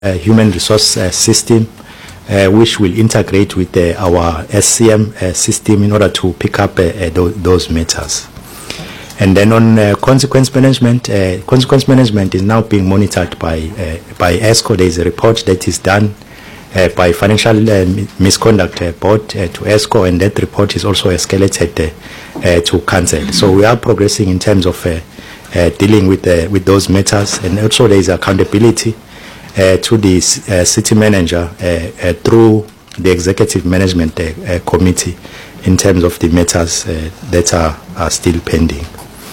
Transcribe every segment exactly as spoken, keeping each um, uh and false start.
uh, human resource uh, system, uh, which will integrate with uh, our S C M uh, system in order to pick up uh, uh, th those matters. And then on uh, consequence management, uh, consequence management is now being monitored by uh, by ESCO. There is a report that is done uh, by Financial uh, Misconduct uh, Board uh, to ESCO, and that report is also escalated uh, uh, to Council. So we are progressing in terms of uh, uh, dealing with uh, with those matters, and also there is accountability uh, to the uh, city manager uh, uh, through the executive management uh, uh, committee in terms of the matters uh, that are, are still pending.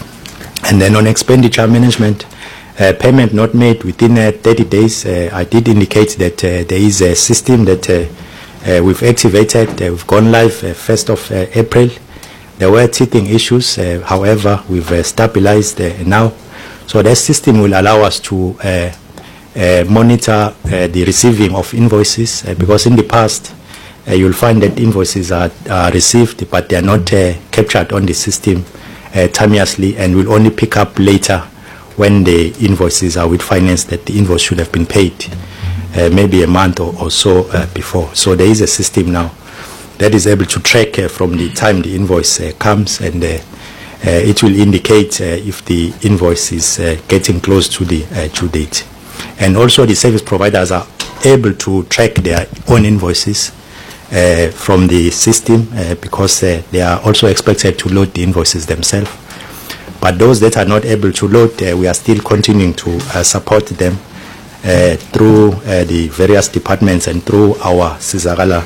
And then on expenditure management, uh, payment not made within uh, thirty days, uh, I did indicate that uh, there is a system that uh, uh, we've activated. Uh, we've gone live uh, first of uh, April. There were teething issues, uh, however, we've uh, stabilized uh, now. So that system will allow us to uh, uh, monitor uh, the receiving of invoices, uh, because in the past, uh, you'll find that invoices are, are received, but they are not uh, captured on the system Uh, timeously, and will only pick up later when the invoices are with finance that the invoice should have been paid uh, maybe a month or, or so uh, before. So there is a system now that is able to track uh, from the time the invoice uh, comes, and uh, uh, it will indicate uh, if the invoice is uh, getting close to the uh, due date. And also the service providers are able to track their own invoices Uh, from the system uh, because uh, they are also expected to load the invoices themselves. But those that are not able to load, uh, we are still continuing to uh, support them uh, through uh, the various departments and through our Sizakala,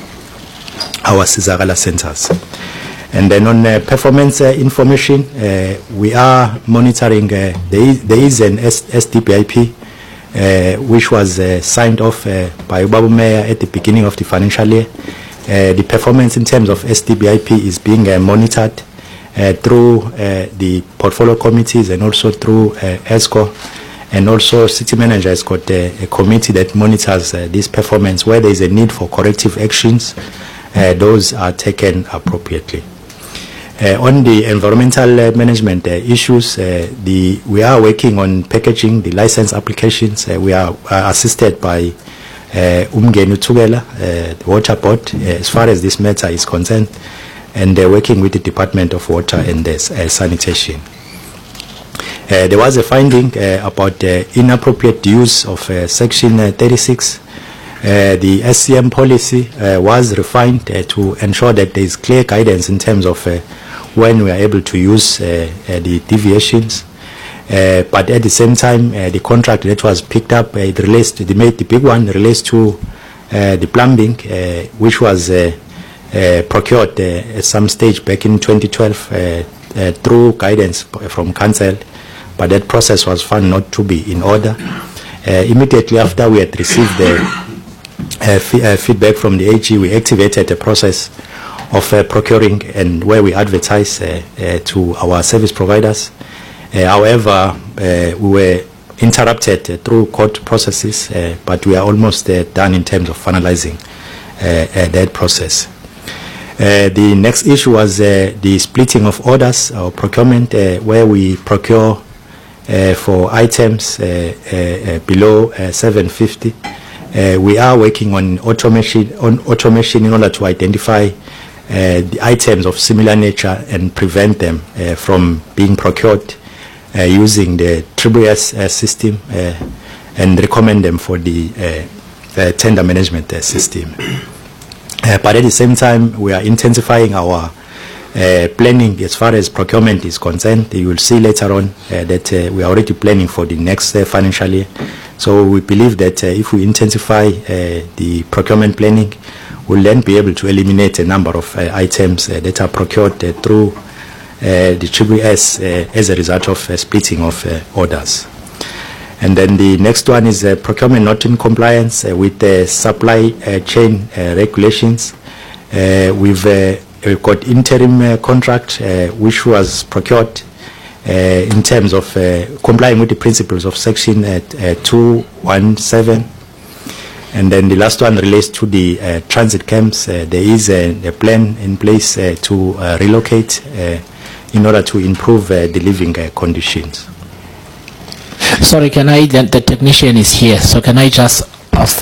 our Sizakala centers. And then on uh, performance uh, information, uh, we are monitoring. Uh, there, is, there is an S D P I P uh, which was uh, signed off uh, by Ubabu Mayor at the beginning of the financial year. Uh, the performance in terms of S D B I P is being uh, monitored uh, through uh, the portfolio committees and also through uh, ESCO, and also city manager has got uh, a committee that monitors uh, this performance. Where there is a need for corrective actions, uh, those are taken appropriately. Uh, on the environmental uh, management uh, issues, uh, the, we are working on packaging the license applications. Uh, we are uh, assisted by Uh, Umgeni Tugela, uh, the Water Board, uh, as far as this matter is concerned, and they're working with the Department of Water and uh, Sanitation. Uh, there was a finding uh, about the uh, inappropriate use of uh, Section uh, thirty-six. Uh, the S C M policy uh, was refined uh, to ensure that there is clear guidance in terms of uh, when we are able to use uh, uh, the deviations. Uh, but at the same time, uh, the contract that was picked up, uh, it relates to the, the big one relates to uh, the plumbing, uh, which was uh, uh, procured uh, at some stage back in twenty twelve uh, uh, through guidance from Council, but that process was found not to be in order. Uh, immediately after we had received the uh, f uh, feedback from the A G, we activated a process of uh, procuring, and where we advertise uh, uh, to our service providers. Uh, however, uh, we were interrupted uh, through court processes, uh, but we are almost uh, done in terms of finalizing uh, uh, that process. Uh, the next issue was uh, the splitting of orders or procurement, uh, where we procure uh, for items uh, uh, uh, below uh, seven fifty. Uh, we are working on automation, on automation in order to identify uh, the items of similar nature and prevent them uh, from being procured Uh, using the Triple S uh, system uh, and recommend them for the uh, uh, tender management uh, system. Uh, but at the same time, we are intensifying our uh, planning as far as procurement is concerned. You will see later on uh, that uh, we are already planning for the next uh, financial year. So we believe that uh, if we intensify uh, the procurement planning, we'll then be able to eliminate a number of uh, items uh, that are procured uh, through Uh, the Triple S uh, as a result of uh, splitting of uh, orders. And then the next one is uh, procurement not in compliance uh, with the supply uh, chain uh, regulations. Uh, we've, uh, we've got interim uh, contract uh, which was procured uh, in terms of uh, complying with the principles of Section uh, uh, two seventeen. And then the last one relates to the uh, transit camps. Uh, there is a, a plan in place uh, to uh, relocate uh, in order to improve uh, the living uh, conditions. Sorry, can I, the, the technician is here, so can I just of